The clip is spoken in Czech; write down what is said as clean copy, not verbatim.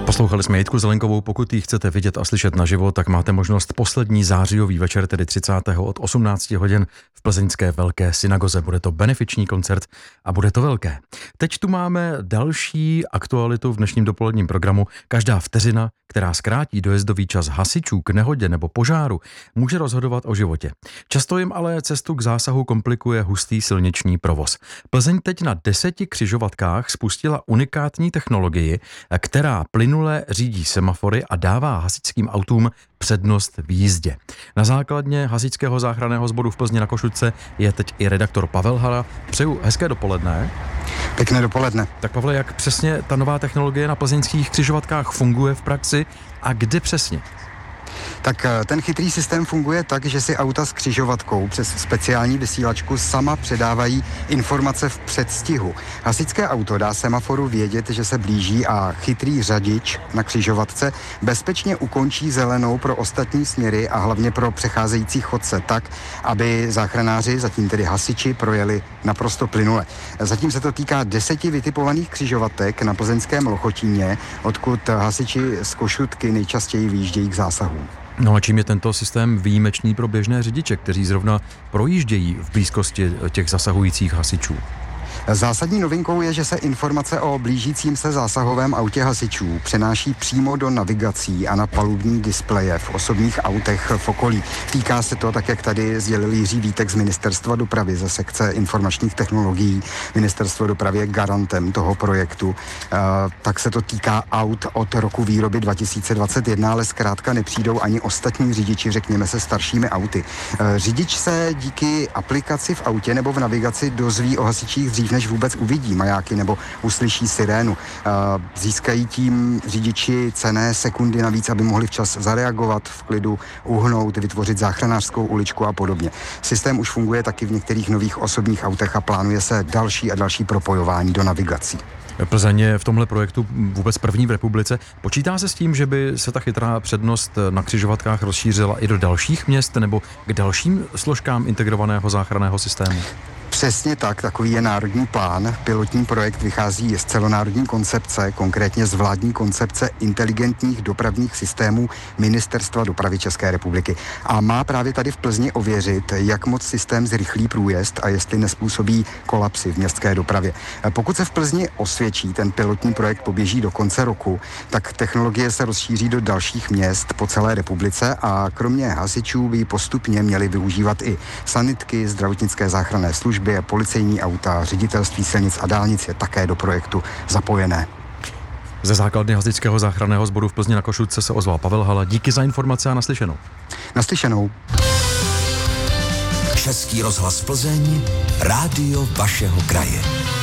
Poslouchali jsme Jitku Zelenkovou. Pokud ji chcete vidět a slyšet naživo, tak máte možnost poslední zářijový večer, tedy 30. od 18 hodin v plzeňské Velké synagoze. Bude to benefiční koncert a bude to velké. Teď tu máme další aktualitu v dnešním dopoledním programu. Každá vteřina, která zkrátí dojezdový čas hasičů k nehodě nebo požáru, může rozhodovat o životě. Často jim ale cestu k zásahu komplikuje hustý silniční provoz. Plzeň teď na 10 křižovatkách spustila unikátní technologii, která plynule řídí semafory a dává hasičským autům přednost v jízdě. Na základně Hasičského záchranného sboru v Plzni na Košutce je teď i redaktor Pavel Hala. Přeju hezké dopoledne. Pěkné dopoledne. Tak Pavle, jak přesně ta nová technologie na plzeňských křižovatkách funguje v praxi a kde přesně? Tak ten chytrý systém funguje tak, že si auta s křižovatkou přes speciální vysílačku sama předávají informace v předstihu. Hasičské auto dá semaforu vědět, že se blíží a chytrý řadič na křižovatce bezpečně ukončí zelenou pro ostatní směry a hlavně pro přecházející chodce tak, aby záchranáři, zatím tedy hasiči, projeli naprosto plynule. Zatím se to týká 10 vytipovaných křižovatek na plzeňském Lochotíně, odkud hasiči z Košutky nejčastěji vyjíždějí k zásahům. No a čím je tento systém výjimečný pro běžné řidiče, kteří zrovna projíždějí v blízkosti těch zasahujících hasičů? Zásadní novinkou je, že se informace o blížícím se zásahovém autě hasičů přenáší přímo do navigací a na palubní displeje v osobních autech v okolí. Týká se to, tak jak tady sdělil Jiří Vítek z Ministerstva dopravy ze sekce informačních technologií. Ministerstvo dopravy je garantem toho projektu. Tak se to týká aut od roku výroby 2021, ale zkrátka nepřijdou ani ostatní řidiči, řekněme se staršími auty. Řidič se díky aplikaci v autě nebo v navigaci dozví o hasičích dřív, než vůbec uvidí majáky nebo uslyší sirénu. Získají tím řidiči cenné sekundy navíc, aby mohli včas zareagovat, v klidu uhnout, vytvořit záchranářskou uličku a podobně. Systém už funguje taky v některých nových osobních autech a plánuje se další a další propojování do navigací. Plzeň je v tomhle projektu vůbec první v republice. Počítá se s tím, že by se ta chytrá přednost na křižovatkách rozšířila i do dalších měst nebo k dalším složkám integrovaného záchranného systému? Přesně tak, takový je národní plán. Pilotní projekt vychází z celonárodní koncepce, konkrétně z vládní koncepce inteligentních dopravních systémů Ministerstva dopravy České republiky. A má právě tady v Plzni ověřit, jak moc systém zrychlí průjezd a jestli nezpůsobí kolapsy v městské dopravě. Pokud se v Plzni osvědčí, ten pilotní projekt poběží do konce roku, tak technologie se rozšíří do dalších měst po celé republice a kromě hasičů by postupně měli využívat i sanitky, zdravotnické záchranné služby, policejní auta, ředitelství silnic a dálnic je také do projektu zapojené. Ze základny Hasičského záchranného sboru v Plzni na Košutce se ozval Pavel Hala. Díky za informace a naslyšenou. Naslyšenou. Český rozhlas Plzeň, rádio vašeho kraje.